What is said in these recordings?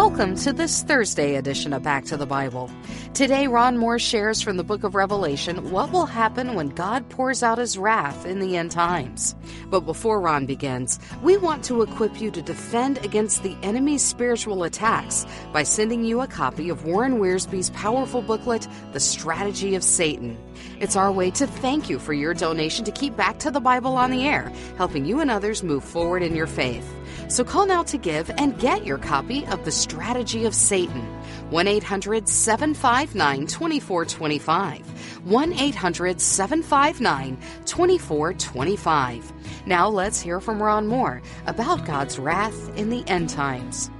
Welcome to this Thursday edition of Back to the Bible. Today, Ron Moore shares from the book of Revelation what will happen when God pours out His wrath in the end times. But before Ron begins, we want to equip you to defend against the enemy's spiritual attacks by sending you a copy of Warren Wiersbe's powerful booklet, The Strategy of Satan. It's our way to thank you for your donation to keep Back to the Bible on the air, helping you and others move forward in your faith. So call now to give and get your copy of The Strategy of Satan. 1-800-759-2425. 1-800-759-2425. Now let's hear from Ron Moore about God's wrath in the end times.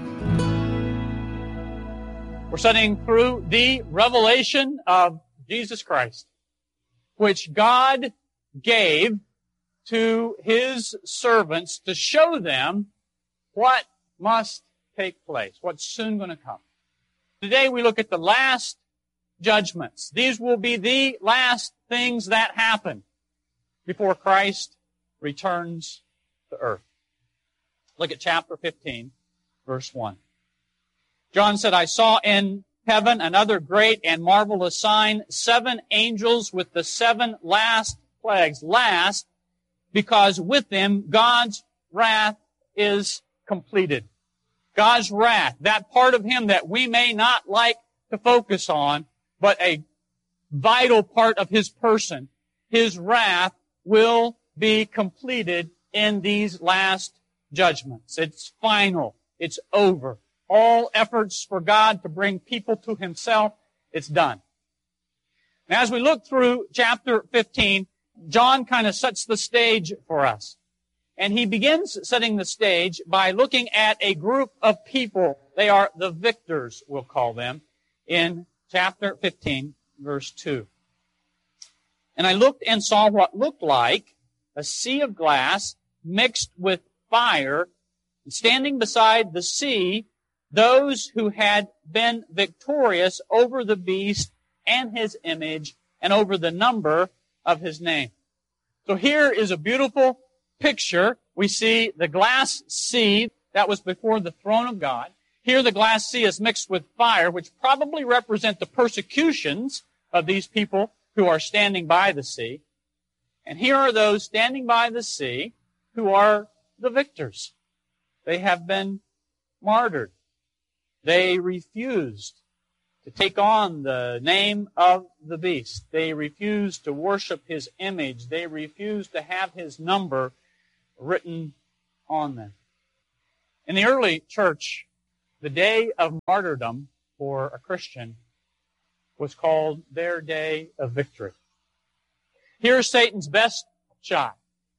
We're studying through the revelation of Jesus Christ, which God gave to His servants to show them what must take place, what's soon going to come. Today we look at the last judgments. These will be the last things that happen before Christ returns to earth. Look at chapter 15, verse 1. John said, I saw in heaven another great and marvelous sign, 7 angels with the 7 last plagues. Last, because with them God's wrath is completed. God's wrath, that part of Him that we may not like to focus on, but a vital part of His person, His wrath will be completed in these last judgments. It's final. It's over. All efforts for God to bring people to Himself, it's done. Now, as we look through chapter 15, John kind of sets the stage for us. And he begins setting the stage by looking at a group of people. They are the victors, we'll call them, in chapter 15, verse 2. And I looked and saw what looked like a sea of glass mixed with fire, and standing beside the sea, those who had been victorious over the beast and his image and over the number of his name. So here is a beautiful picture. We see the glass sea that was before the throne of God. Here the glass sea is mixed with fire, which probably represent the persecutions of these people who are standing by the sea. And here are those standing by the sea who are the victors. They have been martyred. They refused to take on the name of the beast. They refused to worship his image. They refused to have his number written on them. In the early church, the day of martyrdom for a Christian was called their day of victory. Here's Satan's best shot.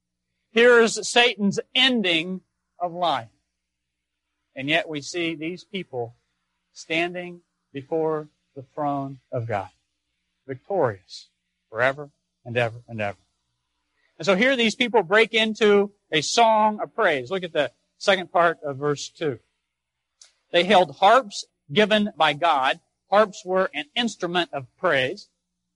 Here's Satan's ending of life. And yet we see these people standing before the throne of God, victorious forever and ever and ever. And so here these people break into a song of praise. Look at the second part of verse 2. They held harps given by God. Harps were an instrument of praise.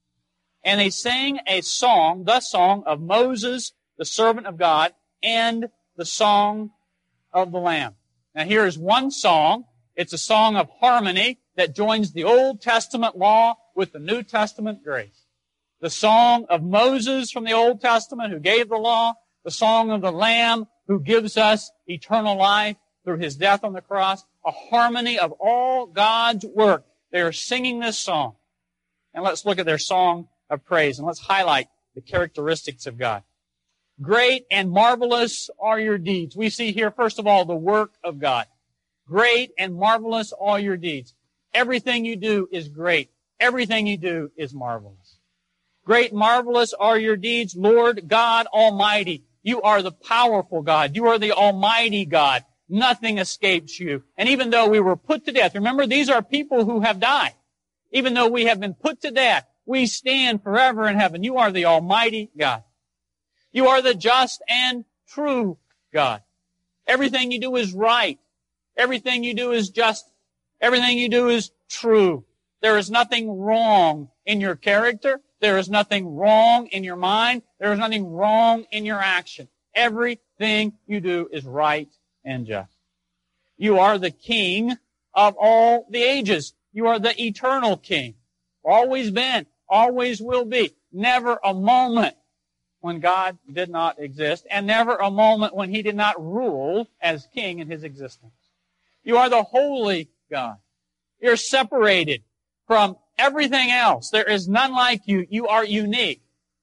And they sang a song, the song of Moses, the servant of God, and the song of the Lamb. Now here is one song. It's a song of harmony that joins the Old Testament law with the New Testament grace. The song of Moses from the Old Testament who gave the law, the song of the Lamb who gives us eternal life through His death on the cross, a harmony of all God's work. They are singing this song. And let's look at their song of praise and let's highlight the characteristics of God. Great and marvelous are your deeds. We see here, first of all, the work of God. Great and marvelous are your deeds. Everything you do is great. Everything you do is marvelous. Great and marvelous are your deeds, Lord God Almighty. You are the powerful God. You are the Almighty God. Nothing escapes you. And even though we were put to death, remember, these are people who have died. Even though we have been put to death, we stand forever in heaven. You are the Almighty God. You are the just and true God. Everything you do is right. Everything you do is just. Everything you do is true. There is nothing wrong in your character. There is nothing wrong in your mind. There is nothing wrong in your action. Everything you do is right and just. You are the King of all the ages. You are the eternal King. Always been, always will be. Never a moment when God did not exist, and never a moment when He did not rule as King in His existence. You are the holy God. You're separated from everything else. There is none like you. You are unique.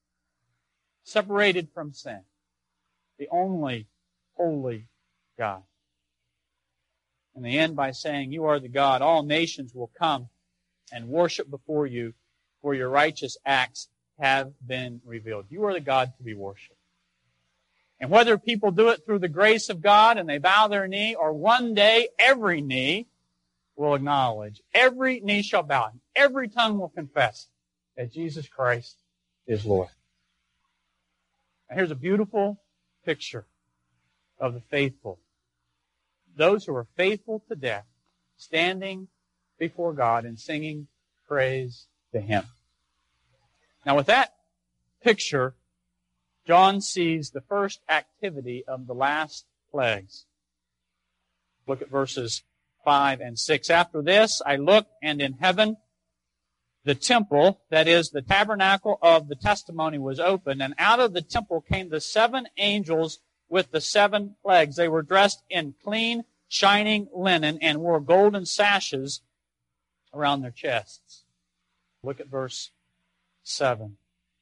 Separated from sin. The only holy God. And they end by saying, you are the God. All nations will come and worship before you, for your righteous acts have been revealed. You are the God to be worshipped. And whether people do it through the grace of God and they bow their knee, or one day every knee will acknowledge, every knee shall bow, and every tongue will confess that Jesus Christ is Lord. And here's a beautiful picture of the faithful. Those who are faithful to death, standing before God and singing praise to Him. Now with that picture, John sees the first activity of the last plagues. Look at verses 5 and 6. After this, I looked, and in heaven, the temple, that is, the tabernacle of the testimony, was opened, and out of the temple came the 7 angels with the 7 plagues. They were dressed in clean, shining linen and wore golden sashes around their chests. Look at verse 7.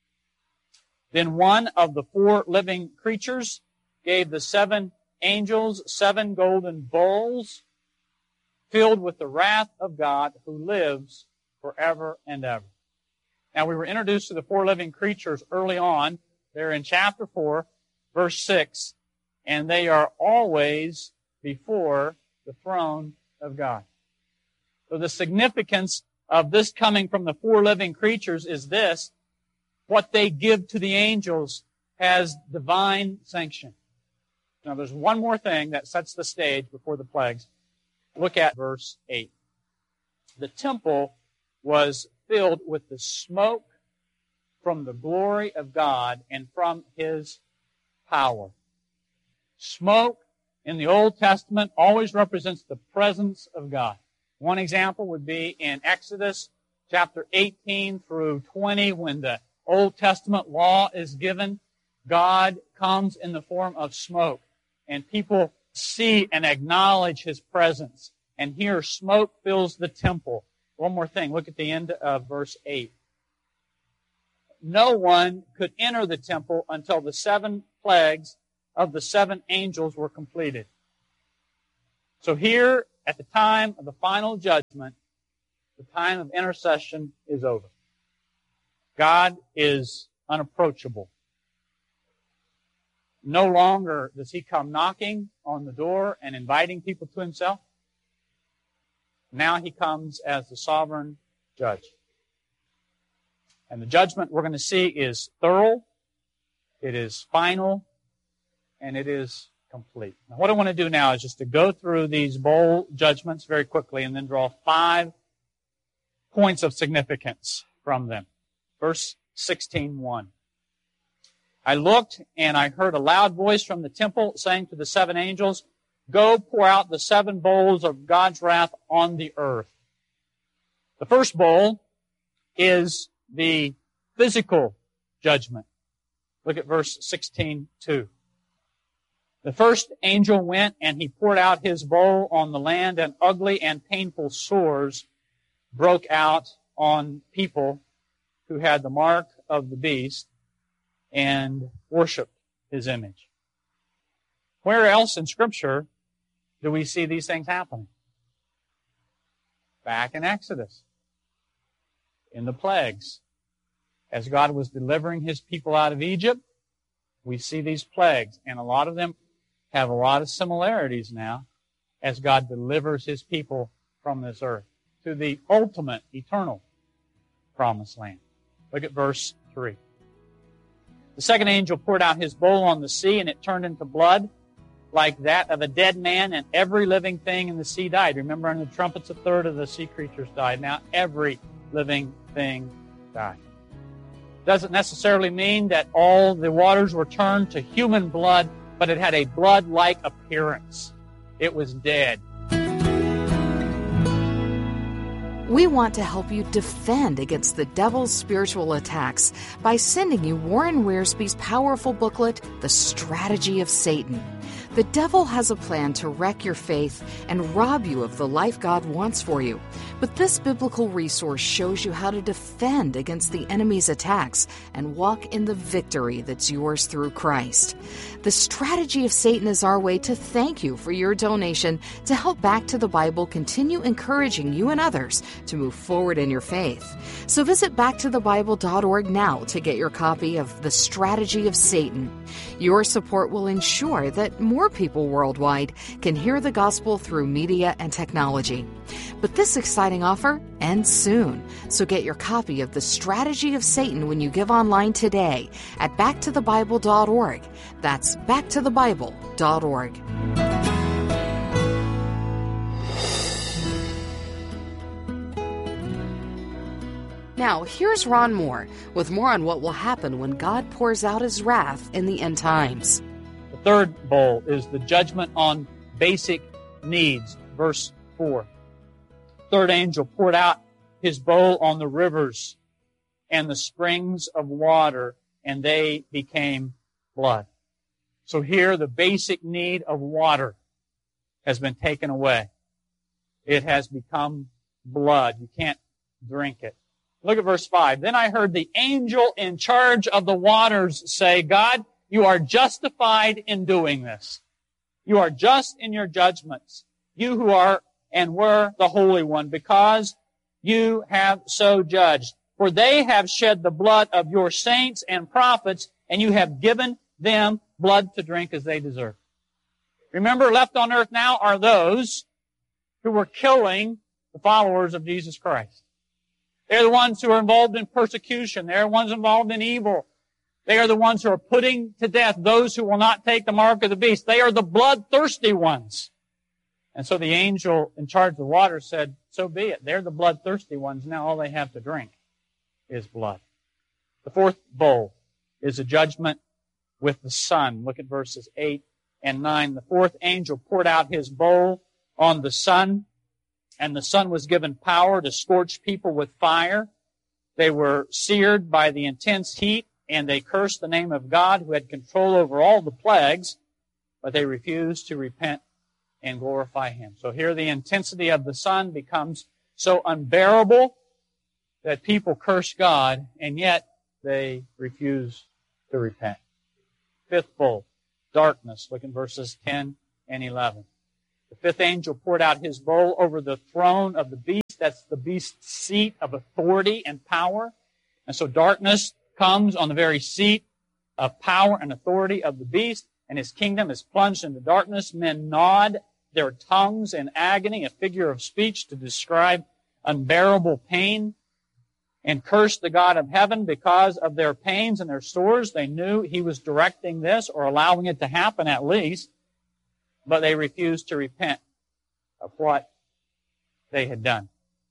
Then one of the 4 living creatures gave the 7 angels 7 golden bowls filled with the wrath of God who lives forever and ever. Now we were introduced to the 4 living creatures early on. They're in chapter 4, verse 6, and they are always before the throne of God. So the significance of this coming from the 4 living creatures is this: what they give to the angels has divine sanction. Now there's one more thing that sets the stage before the plagues. Look at verse 8. The temple was filled with the smoke from the glory of God and from His power. Smoke in the Old Testament always represents the presence of God. One example would be in Exodus chapter 18 through 20, when the Old Testament law is given. God comes in the form of smoke, and people see and acknowledge His presence. And here smoke fills the temple. One more thing, look at the end of verse 8. No one could enter the temple until the 7 plagues of the 7 angels were completed. So here, at the time of the final judgment, the time of intercession is over. God is unapproachable. No longer does He come knocking on the door and inviting people to Himself. Now He comes as the sovereign judge. And the judgment we're going to see is thorough, it is final, and it is complete. Now, what I want to do now is just to go through these bowl judgments very quickly and then draw 5 points of significance from them. Verse 16:1. I looked, and I heard a loud voice from the temple saying to the 7 angels, go pour out the 7 bowls of God's wrath on the earth. The first bowl is the physical judgment. Look at verse 16:2. The first angel went, and he poured out his bowl on the land, and ugly and painful sores broke out on people who had the mark of the beast and worshiped his image. Where else in Scripture do we see these things happening? Back in Exodus, in the plagues. As God was delivering His people out of Egypt, we see these plagues, and a lot of them have a lot of similarities now as God delivers His people from this earth to the ultimate, eternal promised land. Look at verse 3. The second angel poured out his bowl on the sea, and it turned into blood like that of a dead man, and every living thing in the sea died. Remember, in the trumpets, 1/3 of the sea creatures died. Now every living thing died. Doesn't necessarily mean that all the waters were turned to human blood, but it had a blood-like appearance. It was dead. We want to help you defend against the devil's spiritual attacks by sending you Warren Wiersbe's powerful booklet, The Strategy of Satan. The devil has a plan to wreck your faith and rob you of the life God wants for you. But this biblical resource shows you how to defend against the enemy's attacks and walk in the victory that's yours through Christ. The Strategy of Satan is our way to thank you for your donation to help Back to the Bible continue encouraging you and others to move forward in your faith. So visit backtothebible.org now to get your copy of The Strategy of Satan. Your support will ensure that more people worldwide can hear the gospel through media and technology. But this exciting offer ends soon, so get your copy of The Strategy of Satan when you give online today at backtothebible.org. That's backtothebible.org. Now, here's Ron Moore with more on what will happen when God pours out His wrath in the end times. The third bowl is the judgment on basic needs. Verse 4. Third angel poured out his bowl on the rivers and the springs of water, and they became blood. So here, the basic need of water has been taken away. It has become blood. You can't drink it. Look at verse 5. Then I heard the angel in charge of the waters say, God, you are justified in doing this. You are just in your judgments. You who are and were the Holy One, because you have so judged. For they have shed the blood of your saints and prophets, and you have given them blood to drink as they deserve. Remember, left on earth now are those who were killing the followers of Jesus Christ. They're the ones who are involved in persecution. They're the ones involved in evil. They are the ones who are putting to death those who will not take the mark of the beast. They are the bloodthirsty ones. And so the angel in charge of the water said, so be it. They're the bloodthirsty ones. Now all they have to drink is blood. The fourth bowl is a judgment with the sun. Look at verses 8 and 9. The fourth angel poured out his bowl on the sun, and the sun was given power to scorch people with fire. They were seared by the intense heat, and they cursed the name of God who had control over all the plagues, but they refused to repent and glorify Him. So here the intensity of the sun becomes so unbearable that people curse God, and yet they refuse to repent. Fifth bowl, darkness. Look in verses 10 and 11. The fifth angel poured out his bowl over the throne of the beast. That's the beast's seat of authority and power. And so darkness comes on the very seat of power and authority of the beast, and his kingdom is plunged into darkness. Men gnawed their tongues in agony, a figure of speech to describe unbearable pain, and cursed the God of heaven because of their pains and their sores. They knew He was directing this or allowing it to happen at least, but they refused to repent of what they had done.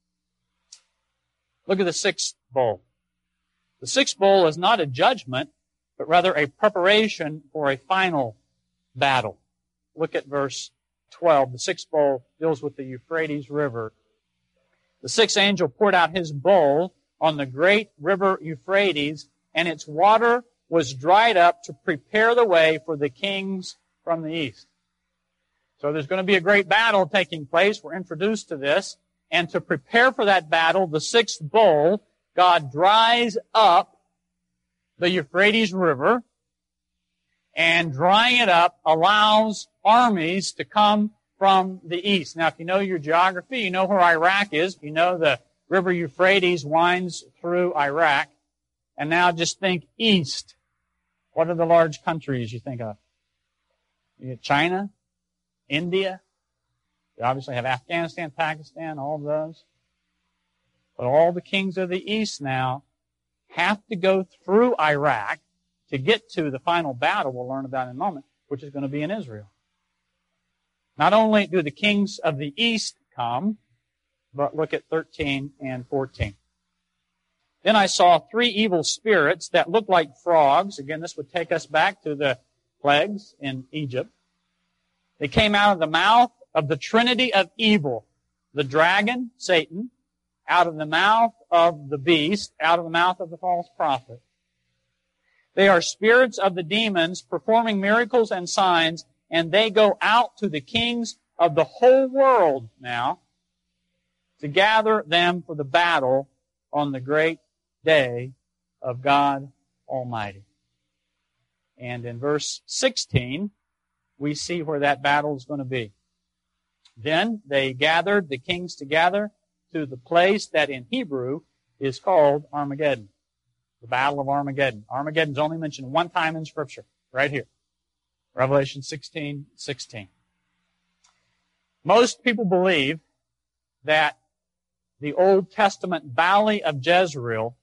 Look at the sixth bowl. The sixth bowl is not a judgment, but rather a preparation for a final battle. Look at verse 12. The sixth bowl deals with the Euphrates River. The sixth angel poured out his bowl on the great river Euphrates, and its water was dried up to prepare the way for the kings from the east. So there's going to be a great battle taking place. We're introduced to this. And to prepare for that battle, the sixth bowl, God dries up the Euphrates River, and drying it up allows armies to come from the east. Now, if you know your geography, you know where Iraq is. You know the river Euphrates winds through Iraq. And now just think east. What are the large countries you think of? You get China, India. You obviously have Afghanistan, Pakistan, all of those. But all the kings of the east now have to go through Iraq to get to the final battle we'll learn about in a moment, which is going to be in Israel. Not only do the kings of the east come, but look at 13 and 14. Then I saw three evil spirits that looked like frogs. Again, this would take us back to the plagues in Egypt. They came out of the mouth of the trinity of evil, the dragon, Satan, out of the mouth of the beast, out of the mouth of the false prophet. They are spirits of the demons performing miracles and signs, and they go out to the kings of the whole world now to gather them for the battle on the great day of God Almighty. And in verse 16, we see where that battle is going to be. Then they gathered the kings together to the place that in Hebrew is called Armageddon. The Battle of Armageddon. Armageddon is only mentioned one time in Scripture, right here. Revelation 16:16. Most people believe that the Old Testament Valley of Jezreel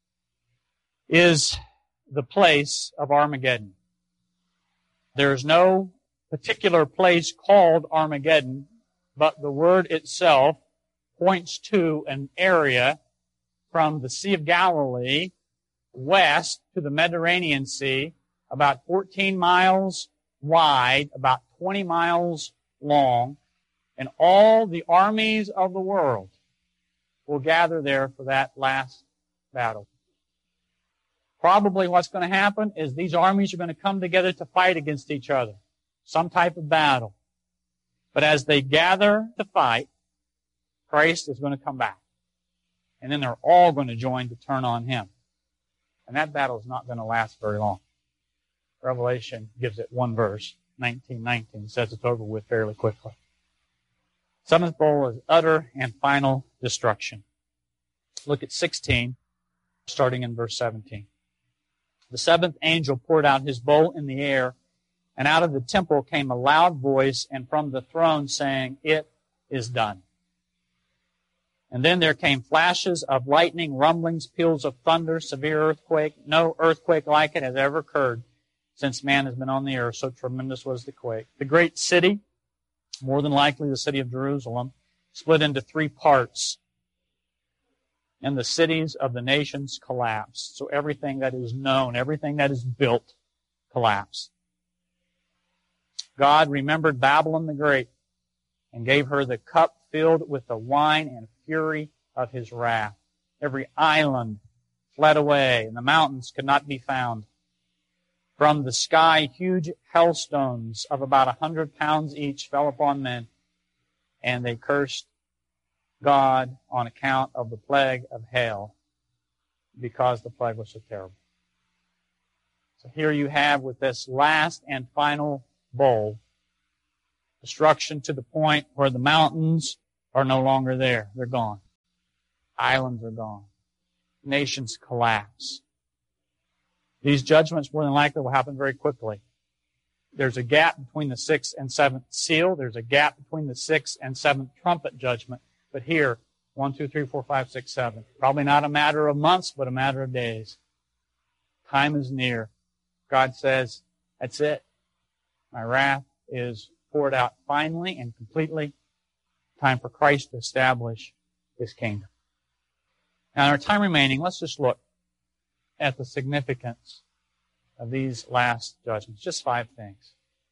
is the place of Armageddon. There is no particular place called Armageddon, but the word itself points to an area from the Sea of Galilee west to the Mediterranean Sea, about 14 miles wide, about 20 miles long, and all the armies of the world will gather there for that last battle. Probably what's going to happen is these armies are going to come together to fight against each other. Some type of battle. But as they gather to fight, Christ is going to come back. And then they're all going to join to turn on Him. And that battle is not going to last very long. Revelation gives it one verse, 19:19, says it's over with fairly quickly. Seventh bowl is utter and final destruction. Look at 16, starting in verse 17. The seventh angel poured out his bowl in the air, and out of the temple came a loud voice, and from the throne saying, "It is done." And then there came flashes of lightning, rumblings, peals of thunder, severe earthquake. No earthquake like it has ever occurred since man has been on the earth. So tremendous was the quake. The great city, more than likely the city of Jerusalem, split into three parts. And the cities of the nations collapsed. So everything that is known, everything that is built, collapsed. God remembered Babylon the Great and gave her the cup filled with the wine and fury of His wrath. Every island fled away, and the mountains could not be found. From the sky, huge hailstones of about 100 pounds each fell upon men, and they cursed God on account of the plague of hail, because the plague was so terrible. So here you have, with this last and final bowl, destruction to the point where the mountains are no longer there. They're gone. Islands are gone. Nations collapse. These judgments more than likely will happen very quickly. There's a gap between the sixth and seventh seal. There's a gap between the sixth and seventh trumpet judgment. But here, 1, 2, 3, 4, 5, 6, 7. Probably not a matter of months, but a matter of days. Time is near. God says, that's it. My wrath is poured out finally and completely. Time for Christ to establish His kingdom. Now, in our time remaining, let's just look at the significance of these last judgments. Just 5 things.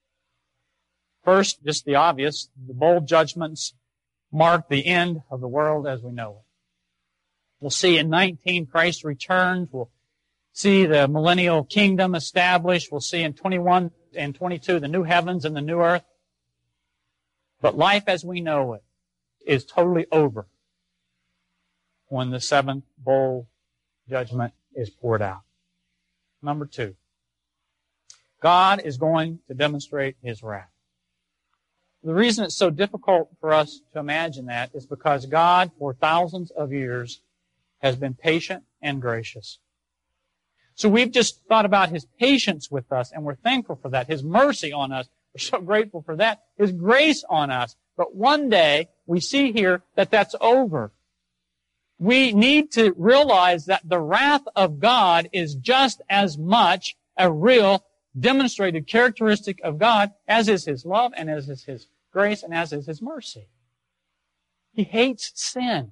First, just the obvious, the bowl judgments mark the end of the world as we know it. We'll see in 19, Christ returns. We'll see the millennial kingdom established. We'll see in 21 and 22 the new heavens and the new earth. But life as we know it is totally over when the seventh bowl judgment is poured out. Number 2, God is going to demonstrate His wrath. The reason it's so difficult for us to imagine that is because God, for thousands of years, has been patient and gracious. So we've just thought about His patience with us, and we're thankful for that. His mercy on us, we're so grateful for that. His grace on us. But one day, we see here that that's over. We need to realize that the wrath of God is just as much a real demonstrated characteristic of God as is His love and as is His grace and as is His mercy. He hates sin.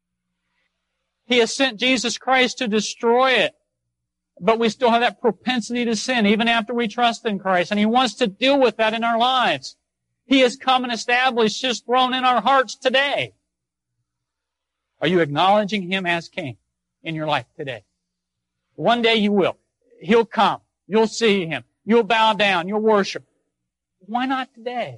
He has sent Jesus Christ to destroy it. But we still have that propensity to sin even after we trust in Christ. And He wants to deal with that in our lives. He has come and established His throne in our hearts today. Are you acknowledging Him as King in your life today? One day you will. He'll come. You'll see Him. You'll bow down. You'll worship. Why not today?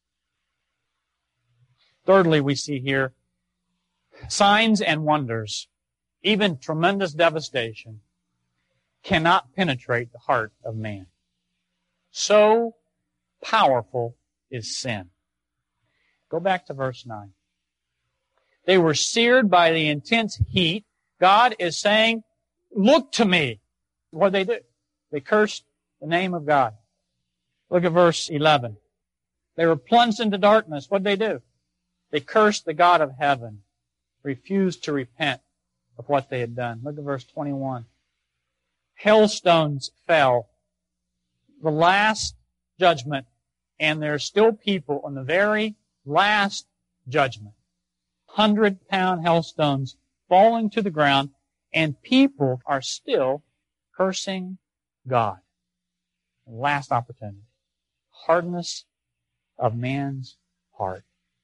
Thirdly, we see here signs and wonders, even tremendous devastation, cannot penetrate the heart of man. So powerful is sin. Go back to verse 9. They were seared by the intense heat. God is saying, look to me. What did they do? They cursed the name of God. Look at verse 11. They were plunged into darkness. What did they do? They cursed the God of heaven, refused to repent of what they had done. Look at verse 21. Hailstones fell. The last judgment, and there's still people on the very last judgment. 100-pound hailstones falling to the ground, and people are still cursing God. Last opportunity. Hardness of man's heart.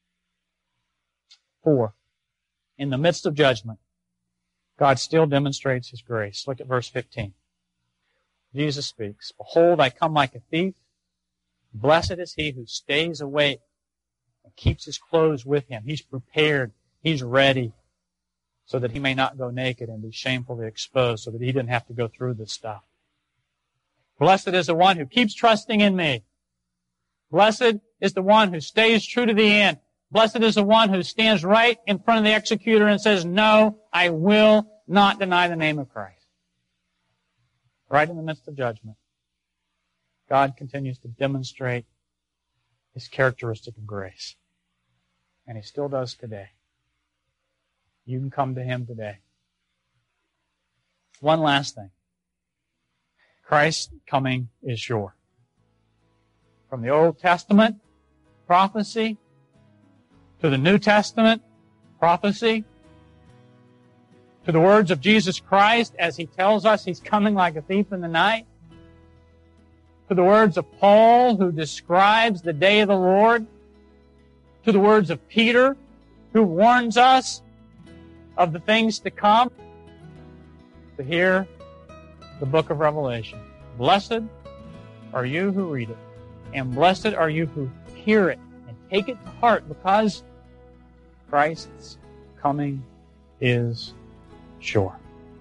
4. In the midst of judgment, God still demonstrates His grace. Look at verse 15. Jesus speaks, Behold, I come like a thief. Blessed is he who stays awake and keeps his clothes with him. He's prepared. He's ready so that he may not go naked and be shamefully exposed, so that he didn't have to go through this stuff. Blessed is the one who keeps trusting in me. Blessed is the one who stays true to the end. Blessed is the one who stands right in front of the executor and says, no, I will not deny the name of Christ. Right in the midst of judgment, God continues to demonstrate His characteristic of grace. And He still does today. You can come to Him today. One last thing. Christ's coming is sure. From the Old Testament prophecy to the New Testament prophecy, to the words of Jesus Christ as He tells us He's coming like a thief in the night, to the words of Paul who describes the day of the Lord, to the words of Peter who warns us of the things to come, to hear the book of Revelation. Blessed are you who read it, and blessed are you who hear it and take it to heart, because Christ's coming is sure.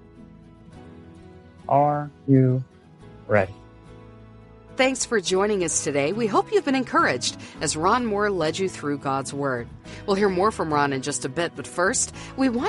Are you ready? Thanks for joining us today. We hope you've been encouraged as Ron Moore led you through God's Word. We'll hear more from Ron in just a bit, but first, we want